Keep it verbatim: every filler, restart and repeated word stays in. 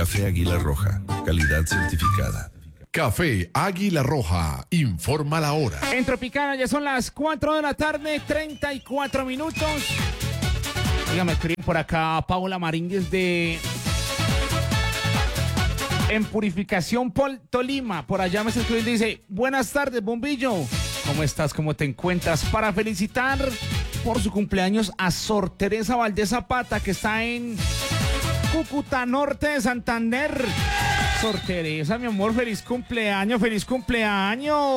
Café Águila Roja, calidad certificada. Café Águila Roja, informa la hora. En Tropicana ya son las cuatro de la tarde, treinta y cuatro minutos. Oiga, me escriben por acá Paula Marínguez de... En Purificación Pol Tolima, por allá me está escribiendo y dice: buenas tardes, Bombillo. ¿Cómo estás? ¿Cómo te encuentras? Para felicitar por su cumpleaños a Sor Teresa Valdés Zapata, que está en Cúcuta Norte de Santander. Sor Teresa, mi amor, feliz cumpleaños, feliz cumpleaños.